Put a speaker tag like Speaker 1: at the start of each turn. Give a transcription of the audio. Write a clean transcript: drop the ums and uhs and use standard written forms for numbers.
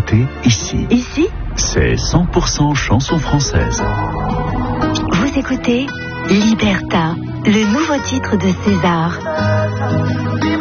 Speaker 1: écoutez ici.
Speaker 2: Ici,
Speaker 1: c'est 100% chanson française.
Speaker 2: vous écoutez Liberta, le nouveau titre de César.